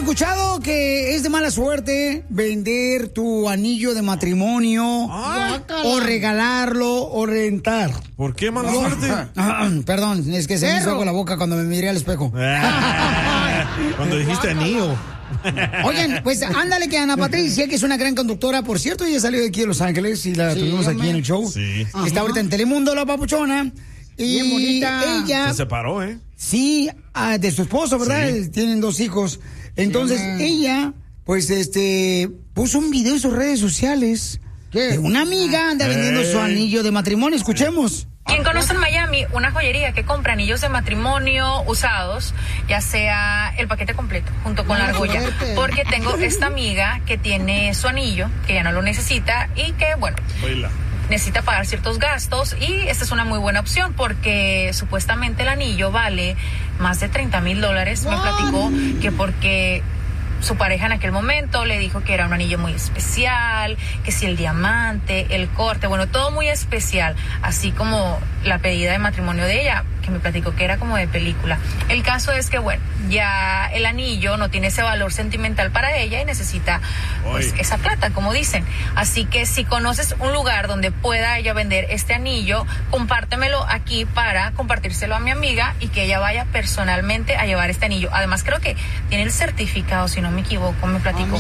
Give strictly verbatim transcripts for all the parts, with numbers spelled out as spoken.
escuchado que es de mala suerte vender tu anillo de matrimonio Ay. o regalarlo o rentar? ¿Por qué mala suerte? Perdón, es que se me hizo algo la boca cuando me miré al espejo. Cuando dijiste anillo. Oigan, pues ándale que Ana Patricia, que es una gran conductora, por cierto, ella salió de aquí de Los Ángeles y la sí, tuvimos aquí en el show. Sí. Está ahorita en Telemundo, la papuchona. Y bien bonita. Ella... Se separó, ¿eh? Sí, ah, de su esposo, ¿verdad? Sí. Tienen dos hijos. Entonces, sí, ella, pues, este, puso un video en sus redes sociales. ¿Qué? De una amiga anda vendiendo hey. su anillo de matrimonio. Escuchemos. ¿Quién conoce en Miami una joyería que compra anillos de matrimonio usados, ya sea el paquete completo, junto con la argolla? Porque tengo esta amiga que tiene su anillo, que ya no lo necesita y que, bueno, Oila. necesita pagar ciertos gastos, y esta es una muy buena opción porque supuestamente el anillo vale más de treinta mil dólares. Me platicó que porque su pareja en aquel momento le dijo que era un anillo muy especial, que si el diamante, el corte, bueno, todo muy especial, así como la pedida de matrimonio de ella, que me platicó que era como de película. El caso es que, bueno, ya el anillo no tiene ese valor sentimental para ella y necesita, pues, Oy. esa plata, como dicen. Así que si conoces un lugar donde pueda ella vender este anillo, compártemelo aquí para compartírselo a mi amiga y que ella vaya personalmente a llevar este anillo. Además, creo que tiene el certificado, si no me equivoco, me platicó.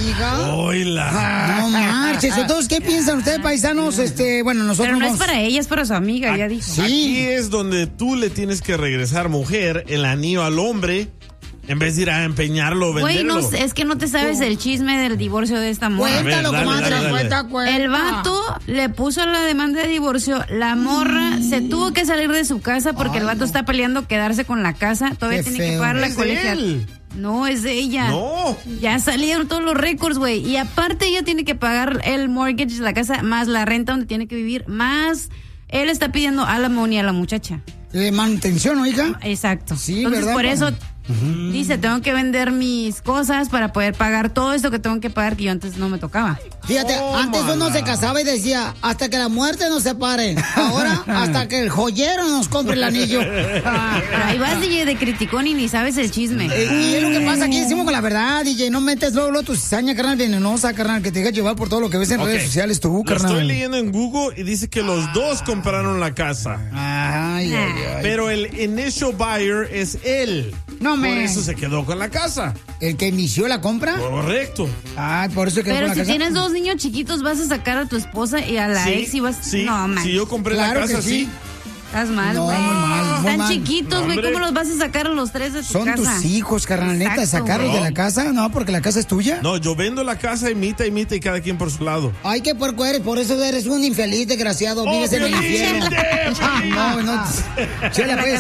¡Hola! No marches. Entonces, ¿qué piensan ustedes, paisanos? Este, bueno, nosotros Pero no vamos... es para ella, es para su amiga, ah, ya dijo. Sí. Aquí es donde tú le tienes que regresar, mujer, el anillo al hombre, en vez de ir a empeñarlo o venderlo. Güey, no, es que no te sabes el chisme del divorcio de esta morra. Cuéntalo, comadre. Cuenta, cuenta. El vato le puso la demanda de divorcio. La morra mm. se tuvo que salir de su casa porque Ay, el vato no. está peleando quedarse con la casa. Todavía Qué tiene feo. que pagar la colegial. No, es de ella. No. Ya salieron todos los récords, güey. Y aparte ella tiene que pagar el mortgage de la casa, más la renta donde tiene que vivir, más él está pidiendo alimony a la muchacha. ¿De manutención, oiga? Exacto. Sí, Entonces, ¿verdad? por eso uh-huh. dice, tengo que vender mis cosas para poder pagar todo esto que tengo que pagar, que yo antes no me tocaba. Fíjate, oh, antes mala. uno se casaba y decía, hasta que la muerte nos separe. Ahora, hasta que el joyero nos compre el anillo. Ah, ahí vas, D J, de criticón y ni sabes el chisme. Eh, y es lo que pasa aquí, decimos con la verdad, D J. No metes luego, luego tu cizaña, carnal, venenosa, carnal, que te dejas llevar por todo lo que ves en okay. redes sociales tú, carnal. Lo estoy leyendo en Google y dice que los dos compraron la casa. Ay, ay, ay. Pero el initial buyer es él. No me. Por eso se quedó con la casa. ¿El que inició la compra? Correcto. Ah, por eso quedó Pero con si la casa. tienes dos niños chiquitos, vas a sacar a tu esposa y a la sí, ex y vas... Sí, no, man. si yo compré claro la casa, sí. sí. Estás mal, no, güey. muy mal, muy Están mal. chiquitos, güey. No, ¿Cómo los vas a sacar a los tres de tu Son casa? Son tus hijos, carnal, neta, sacarlos no. de la casa. No, porque la casa es tuya. No, yo vendo la casa, imita, imita y cada quien por su lado. Ay, qué puerco eres, por eso eres un infeliz, desgraciado. Oh, vives en el infierno. no, no. Chela, pues,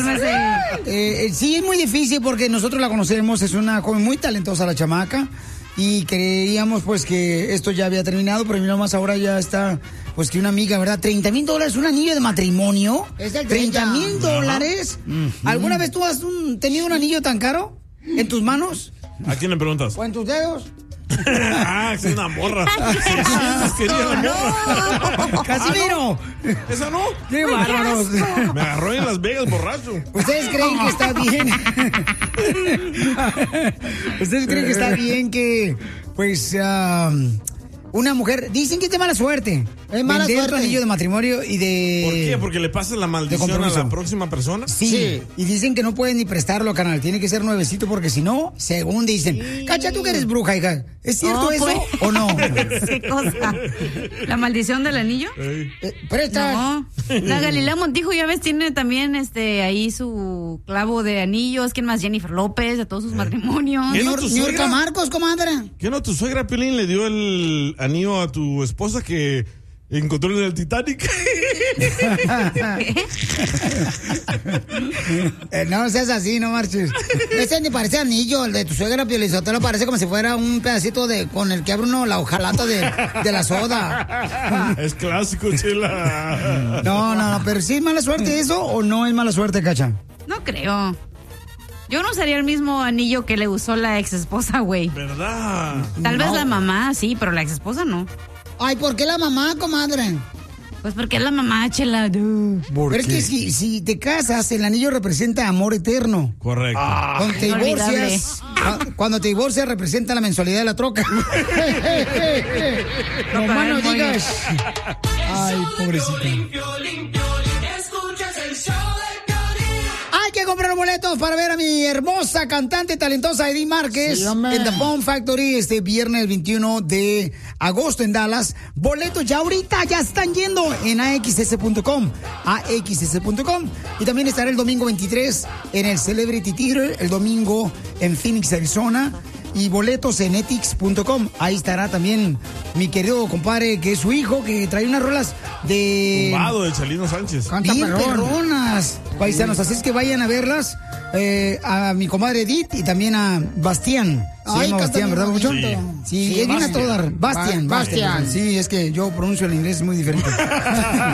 eh, sí, es muy difícil porque nosotros la conocemos. Es una joven muy talentosa, la chamaca. Y creíamos, pues, que esto ya había terminado, pero mira más, ahora ya está, pues, que una amiga, ¿verdad? treinta mil dólares, un anillo de matrimonio. Es el treinta mil dólares. Uh-huh. ¿Alguna vez tú has un, tenido un anillo tan caro en tus manos? ¿A quién le preguntas? ¿O en tus dedos? Ah, es una morra. seiscientos quería la morra. ¡Casimiro! ¿Esa no? ¡Qué bárbaros! Me agarró en Las Vegas borracho. ¿Ustedes creen que está bien? ¿Ustedes creen que está bien que, pues, um, una mujer... Dicen que es de mala suerte. Es mala vender suerte. tu anillo de matrimonio y de... ¿Por qué? ¿Porque le pasa la maldición a la próxima persona? Sí. sí. Y dicen que no pueden ni prestarlo, canal. Tiene que ser nuevecito porque si no, según dicen. Sí. Cacha, tú que eres bruja, hija. ¿Es cierto oh, eso pues. o no? ¿Qué cosa? ¿La maldición del anillo? Eh, presta. No. La Galilea Montijo, ya ves, tiene también este ahí su clavo de anillos. ¿Quién más? Jennifer López, de todos sus eh. matrimonios. ¿Qué no tu suegra? Marcos, comadre. ¿Qué no tu suegra, Piolín, le dio el anillo a tu esposa que encontró en el Titanic? eh, no seas así, no marches. Ese ni parece anillo, el de tu suegra Piolizotelo parece como si fuera un pedacito de con el que abre uno la hojalata de, de la soda. Es clásico, chela. No, no, no, pero ¿sí es mala suerte eso o no es mala suerte, Cacha? No creo. Yo no usaría el mismo anillo que le usó la ex esposa, güey. ¿Verdad? Tal no. vez la mamá, sí, pero la ex esposa no. Ay, ¿por qué la mamá, comadre? Pues porque es la mamá, chela. Pero es que si, si te casas, el anillo representa amor eterno. Correcto. Ah, cuando te divorcias, cuando te divorcias representa la mensualidad de la troca. No más no digas. Ay, pobrecito. Hay que comprar boletos para ver a mi hermosa cantante talentosa Edith Márquez sí, en The Bomb Factory este viernes veintiuno de agosto en Dallas. Boletos ya ahorita ya están yendo en A X S punto com, A X S punto com. Y también estará el domingo veintitrés en el Celebrity Theater, el domingo en Phoenix, Arizona. Y boletos en etix punto com. Ahí estará también mi querido compadre, que es su hijo, que trae unas rolas de... Tumbado de Chalino Sánchez. Canta bien perronas, paisanos. Así es que vayan a verlas. Eh, a mi comadre Edith y también a Bastián. Se Ay, llama Bastián, ¿verdad, mucho? Sí, sí, sí, es bien a toda. Bastián, Bastián. Sí, es que yo pronuncio el inglés muy diferente.